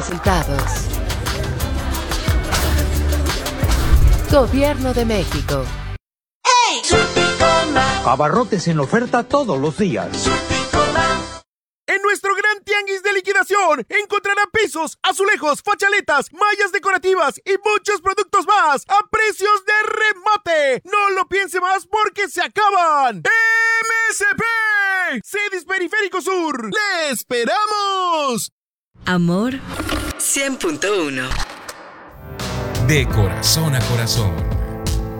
resultados. Gobierno de México. ¡Hey! Abarrotes en oferta todos los días. En nuestro gran tianguis de liquidación encontrará pisos, azulejos, fachaletas, mallas decorativas y muchos productos más a precios de remate. No lo piense más porque se acaban. MSP Cedis Periférico Sur. ¡Le esperamos! Amor 100.1. De corazón a corazón.